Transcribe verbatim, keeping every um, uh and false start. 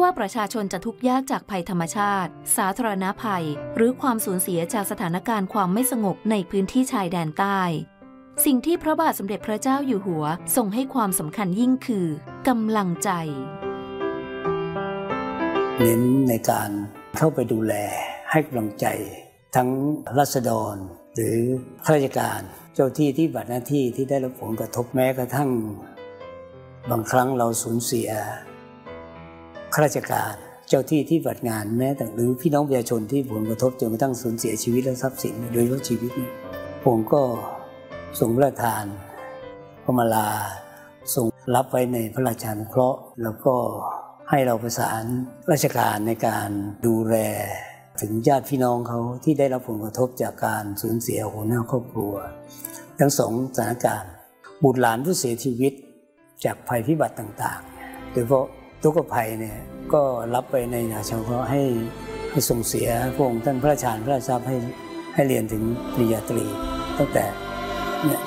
ว่าประชาชนจะทุกข์ยากจากภัยธรรมชาติสาธารณภัยหรือความสูญเสียจากสถานการณ์ความไม่สงบในพื้นที่ชายแดนใต้สิ่งที่พระบาทสมเด็จพระเจ้าอยู่หัวทรงให้ความสำคัญยิ่งคือกำลังใจเน้นในการเข้าไปดูแลให้กำลังใจทั้งราษฎรหรือข้าราชการเจ้าที่ที่ปฏิบัติหน้าที่ที่ได้รับผลกระทบแม้กระทั่งบางครั้งเราสูญเสียข้าราชการเจ้าที่ที่ปฏิบัติงานแม้แต่หรือพี่น้องประชาชนที่ผลกระทบจนกระทั่งสูญเสียชีวิตและทรัพย์สินโดยเฉพาะชีวิตนี้ผมก็ทรงพระราชทานพระมาลาทรงรับไว้ในพระราชานุเคราะห์แล้วก็ให้เราประสานราชการในการดูแลถึงญาติพี่น้องเขาที่ได้รับผลกระทบจากการสูญเสียหัวหน้าครอบครัวทั้งสองสถานการณ์บุตรหลานผู้เสียชีวิตจากภัยพิบัติต่างๆโดยเฉพาะทุกภัยเนี่ยก็รับไปในราชานุเคราะห์ให้ให้ส่งเสียพระองค์ท่านพระราชทานพระราชทรัพย์ให้ให้เรียนถึงปริญญาตรีตั้งแต่เนี่ย